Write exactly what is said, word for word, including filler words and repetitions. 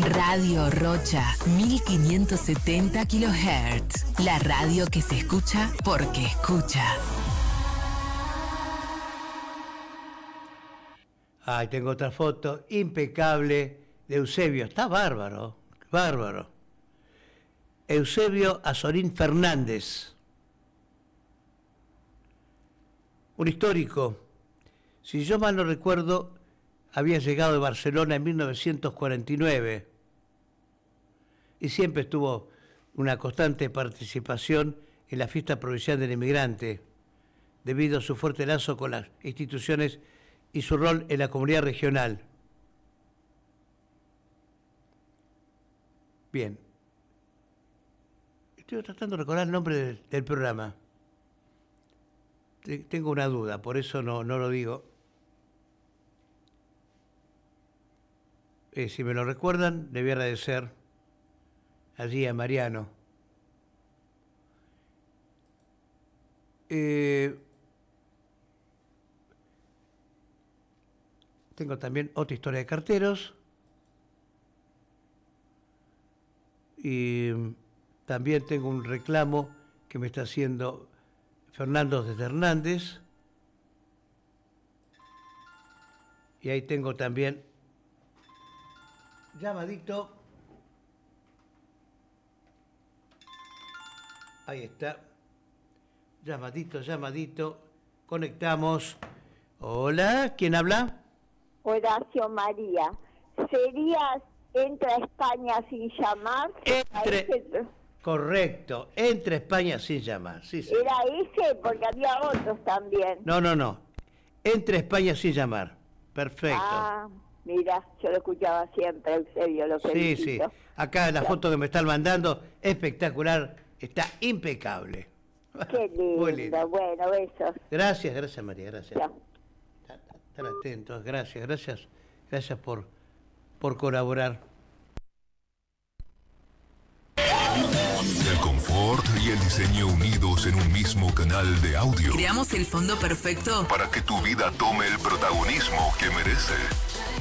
Radio Rocha, mil quinientos setenta kilohertz. La radio que se escucha porque escucha. Ay, tengo otra foto impecable de Eusebio. Está bárbaro, bárbaro. Eusebio Azorín Fernández. Un histórico. Si yo mal no recuerdo, había llegado de Barcelona en mil novecientos cuarenta y nueve y siempre estuvo una constante participación en la fiesta provincial del inmigrante, debido a su fuerte lazo con las instituciones y su rol en la comunidad regional. Bien. Estoy tratando de recordar el nombre del, del programa. Tengo una duda, por eso no, no lo digo. Eh, si me lo recuerdan, le voy a agradecer allí a Mariano. Eh, tengo también otra historia de carteros. Y también tengo un reclamo que me está haciendo Fernando desde Hernández. Y ahí tengo también llamadito. Ahí está. Llamadito, llamadito. Conectamos. Hola, ¿quién habla? Horacio María. ¿Serías entra a España sin llamar? Entre... Ese... Correcto, entra a España sin llamar. Sí, sí. ¿Era ese? Porque había otros también. No, no, no. Entra a España sin llamar. Perfecto. Ah, mira, yo lo escuchaba siempre, Eusebio, lo Sí, felicito. sí. Acá la foto que me están mandando, espectacular, está impecable. Qué lindo, Muy lindo. Bueno, besos. Gracias, gracias María, gracias. Ya. Están atentos, gracias, gracias, gracias por, por colaborar. El confort y el diseño unidos en un mismo canal de audio. Creamos el fondo perfecto Para que tu vida tome el protagonismo que merece.